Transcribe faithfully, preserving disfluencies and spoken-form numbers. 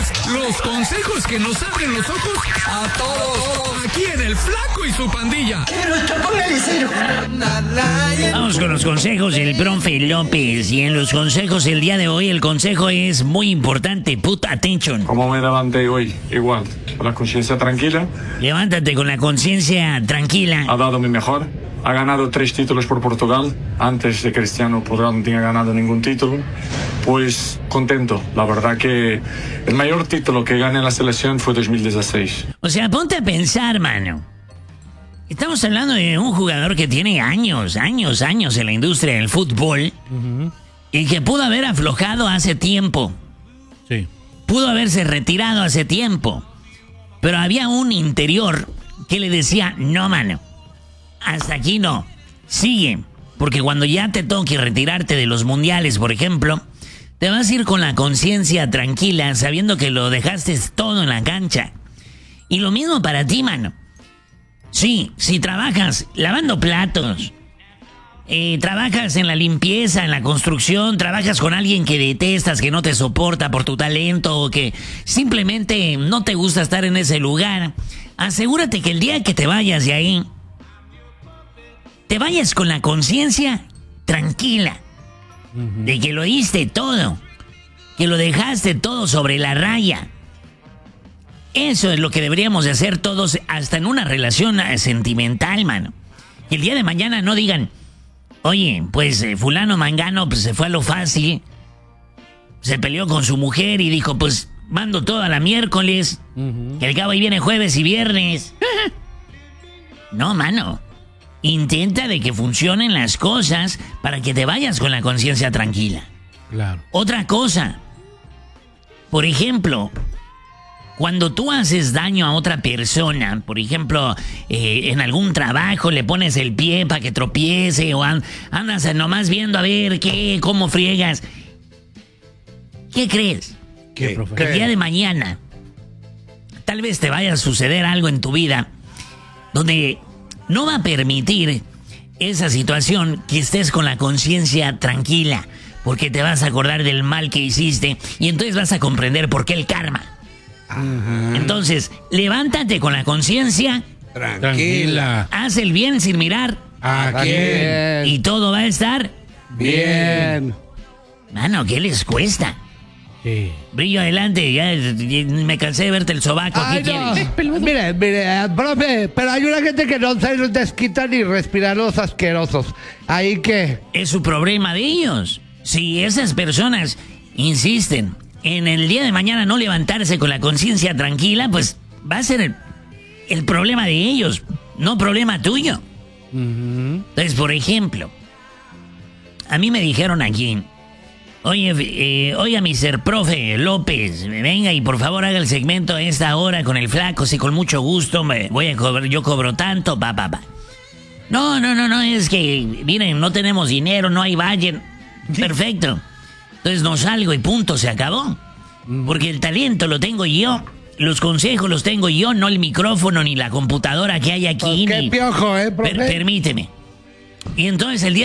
es los consejos que nos abren los ojos a todos. Aquí en El Flaco y su pandilla. Vamos con los consejos del profe López. Y en los consejos el día de hoy, el consejo es muy importante. Put attention. Como me levanté hoy, igual, con la conciencia tranquila. Levántate con la conciencia tranquila. Ha dado mi mejor. Ha ganado tres títulos por Portugal. Antes de Cristiano Portugal no tenía ganado ningún título. Pues contento. La verdad que el mayor título que gané en la selección fue dos mil dieciséis. O sea, ponte a pensar, mano. Estamos hablando de un jugador que tiene años, años, años en la industria del fútbol. Uh-huh. Y que pudo haber aflojado hace tiempo. Sí. Pudo haberse retirado hace tiempo. Pero había un interior que le decía, no, mano. Hasta aquí no. Sigue. Porque cuando ya te toque retirarte de los mundiales, por ejemplo, te vas a ir con la conciencia tranquila, sabiendo que lo dejaste todo en la cancha. Y lo mismo para ti, mano. Sí, si trabajas lavando platos, eh, trabajas en la limpieza, en la construcción, trabajas con alguien que detestas, que no te soporta por tu talento o que simplemente no te gusta estar en ese lugar, asegúrate que el día que te vayas de ahí, te vayas con la conciencia tranquila, uh-huh, de que lo diste todo, que lo dejaste todo sobre la raya. Eso es lo que deberíamos de hacer todos, hasta en una relación sentimental, mano. Que el día de mañana no digan, oye, pues eh, fulano mangano pues, se fue a lo fácil, se peleó con su mujer y dijo, pues mando todo a la miércoles, uh-huh, que al cabo ahí viene jueves y viernes. No, mano. Intenta de que funcionen las cosas para que te vayas con la conciencia tranquila. Claro. Otra cosa. Por ejemplo, cuando tú haces daño a otra persona, por ejemplo, eh, en algún trabajo le pones el pie para que tropiece o and- andas nomás viendo a ver qué, cómo friegas. ¿Qué crees? ¿Qué, profe? El día de mañana tal vez te vaya a suceder algo en tu vida donde no va a permitir esa situación que estés con la conciencia tranquila, porque te vas a acordar del mal que hiciste y entonces vas a comprender por qué el karma. Ajá. Entonces, levántate con la conciencia tranquila, haz el bien sin mirar ¿a quién? Y todo va a estar bien. Mano, ¿qué les cuesta? Sí. Brillo adelante, ya, ya me cansé de verte el sobaco. Ay, ¿Qué no. quieres? Mire, mire, profe, pero hay una gente que no se desquita ni respirar los asquerosos. Ahí que... Es su problema de ellos. Si esas personas insisten en el día de mañana no levantarse con la conciencia tranquila, pues va a ser el, el problema de ellos, no problema tuyo. Uh-huh. Entonces, por ejemplo, a mí me dijeron aquí, oye, eh, oiga, mister Profe López, venga y por favor haga el segmento a esta hora con el Flaco, si con mucho gusto me voy a cobrar, yo cobro tanto, pa, pa, pa. No, no, no, no, es que, miren, no tenemos dinero, no hay budget. Perfecto. Entonces no salgo y punto, se acabó. Porque el talento lo tengo yo, los consejos los tengo yo, no el micrófono ni la computadora que hay aquí. Qué ni... piojo, ¿eh, profe? Per- permíteme. Y entonces el día